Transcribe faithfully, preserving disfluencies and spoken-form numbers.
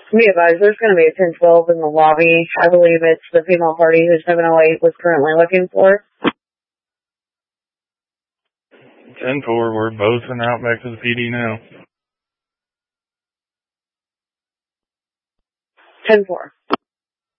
Be advised, there's going to be a ten twelve in the lobby. I believe it's the female party who seven oh eight was currently looking for. ten four, we're both and out back to the P D now. ten four.